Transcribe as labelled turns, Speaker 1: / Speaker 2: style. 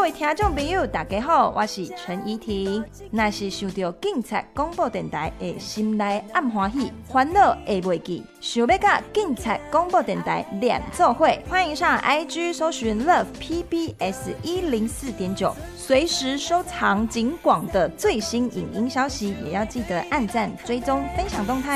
Speaker 1: 位听众朋友大家好，我是陈怡婷。若是想到警察广播电台的心内暗欢喜，烦恼会袂记，想要甲警察广播电台连做伙，欢迎上 IG 搜寻 Love PBS 104.9，随时收藏警广的最新影音消息，也要记得按赞、追踪、分享动态。